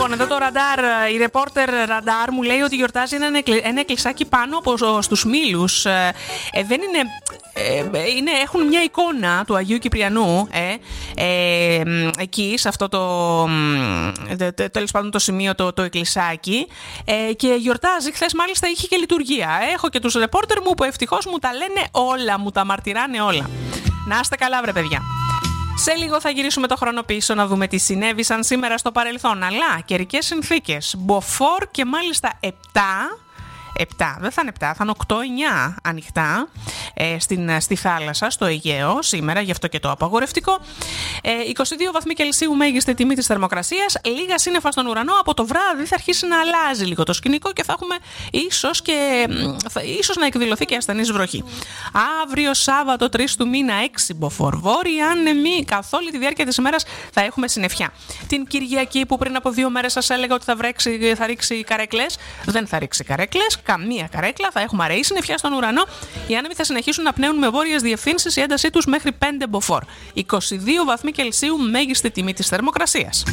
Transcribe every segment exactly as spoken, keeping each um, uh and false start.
Λοιπόν, εδώ το ραντάρ, η ρεπόρτερ ραντάρ μου λέει ότι γιορτάζει ένα, ένα εκκλησάκι πάνω από στους Μήλους. Ε, δεν είναι, ε, είναι... Έχουν μια εικόνα του Αγίου Κυπριανού ε, ε, εκεί, σε αυτό το, τέλος πάντων, το σημείο, το, το εκκλησάκι, ε, και γιορτάζει. Χθες μάλιστα είχε και λειτουργία. Έχω και τους ρεπόρτερ μου που ευτυχώς μου τα λένε όλα, μου τα μαρτυράνε όλα. Να είστε καλά, βρε παιδιά. Σε λίγο θα γυρίσουμε το χρόνο πίσω να δούμε τι συνέβησαν σήμερα στο παρελθόν. Αλλά καιρικές συνθήκες, μποφόρ και μάλιστα επτά, επτά, δεν θα είναι επτά, θα είναι οκτώ εννιά ανοιχτά ε, στην, στη θάλασσα, στο Αιγαίο σήμερα, γι' αυτό και το απαγορευτικό. Ε, είκοσι δύο βαθμοί Κελσίου μέγιστη τιμή της θερμοκρασίας, λίγα σύννεφα στον ουρανό. Από το βράδυ θα αρχίσει να αλλάζει λίγο το σκηνικό και θα έχουμε ίσως, και, θα, ίσως να εκδηλωθεί και ασθενής βροχή. Αύριο Σάββατο τρεις του μήνα έξι μποφόρ, βόρειοι άνεμοι, καθ' όλη τη διάρκεια της ημέρας θα έχουμε συννεφιά. Την Κυριακή που πριν από δύο μέρες σας έλεγα ότι θα, βρέξει, θα ρίξει καρέκλες, δεν θα ρίξει καρέκλες. Καμία καρέκλα, θα έχουμε αραιή συννεφιά στον ουρανό. Οι άνεμοι θα συνεχίσουν να πνέουν με βόρειες διευθύνσεις, η έντασή τους μέχρι πέντε μποφόρ. είκοσι δύο βαθμοί Κελσίου μέγιστη τιμή της θερμοκρασίας.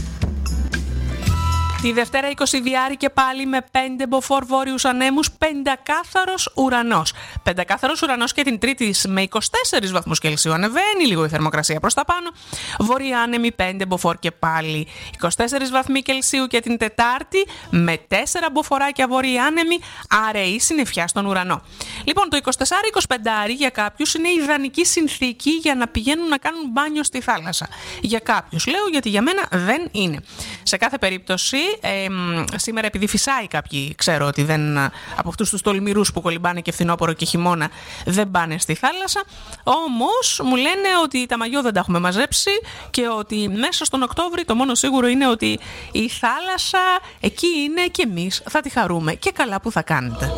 Τη Δευτέρα είκοσι διάρη και πάλι με πέντε μποφόρ βόρειους ανέμους, πεντακάθαρος ουρανός. Πεντακάθαρος ουρανός και την Τρίτη με είκοσι τέσσερις βαθμούς Κελσίου, ανεβαίνει λίγο η θερμοκρασία προς τα πάνω. Βόρεια άνεμοι πέντε μποφόρ και πάλι είκοσι τέσσερις βαθμοί Κελσίου και την Τετάρτη με τέσσερα μποφόρ βόρειοι άνεμοι, αραιή συννεφιά στον ουρανό. Λοιπόν, το είκοσι τέσσερα είκοσι πέντε για κάποιους είναι ιδανική συνθήκη για να πηγαίνουν να κάνουν μπάνιο στη θάλασσα. Για κάποιους λέω, γιατί για μένα δεν είναι. Σε κάθε περίπτωση, Ε, σήμερα επειδή φυσάει κάποιοι, ξέρω ότι δεν, από αυτούς τους τολμηρούς που κολυμπάνε και φθινόπωρο και χειμώνα, δεν πάνε στη θάλασσα, όμως μου λένε ότι τα μαγιό δεν τα έχουμε μαζέψει και ότι μέσα στον Οκτώβρη το μόνο σίγουρο είναι ότι η θάλασσα εκεί είναι και εμείς θα τη χαρούμε, και καλά που θα κάνετε.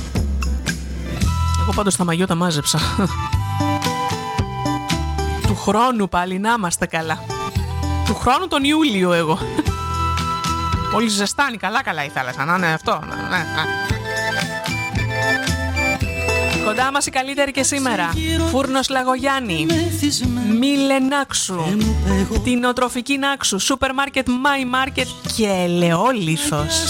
Εγώ πάντως τα μαγιό τα μάζεψα. Του χρόνου πάλι να είμαστε καλά. Του χρόνου τον Ιούλιο εγώ. Όλοι ζεστάνει, καλά καλά η θάλασσα, να είναι αυτό. Να, ναι, ναι. Κοντά μας η καλύτερη και σήμερα. Φούρνος Λαγογιάννη, Μίλε Νάξου, Κτηνοτροφική Νάξου, Σούπερ Μάρκετ My Market και Ελαιόλιθος.